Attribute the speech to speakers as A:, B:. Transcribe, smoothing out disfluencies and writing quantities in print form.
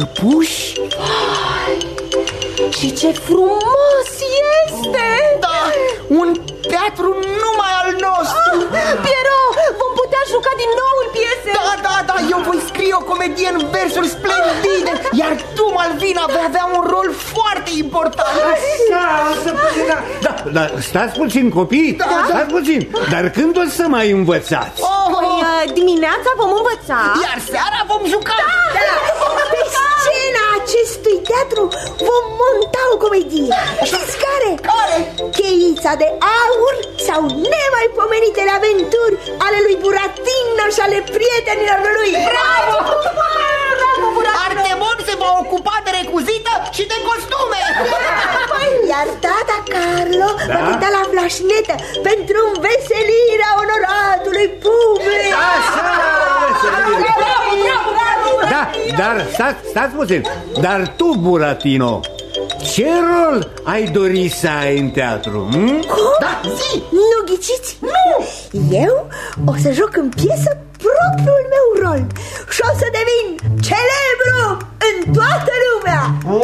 A: surpuși.
B: Și ce frumos este!
A: Da, un teatru numai al nostru.
B: Piero, vom putea juca din nou în piese.
A: Da, eu voi scrie o comedie în versuri splendide, iar tu, Malvina, vei avea un rol foarte important.
C: Așa, o să da, stați puțin, copii, stați puțin. Dar când o să mai învățați?
B: Dimineața vom învăța,
A: iar seara vom juca.
D: Pe scena acestui teatru vom monta o comedie. Știți care? Cheița de aur sau nemaipomenitele aventuri ale lui Buratino și ale prietenilor lui.
A: Bravo! Artemon se va ocupa de recuzită și de costume.
D: Iar tata Carlo va cânta la flașnetă pentru înveselirea onoratului public.
C: Da, dar stați puțin. Dar tu, Buratino, ce rol ai dori să ai în teatru?
A: Da, zi!
D: Nu ghiciți? Nu! Eu o să joc în piesă propriul meu rol și o să devin celebru în toată lumea.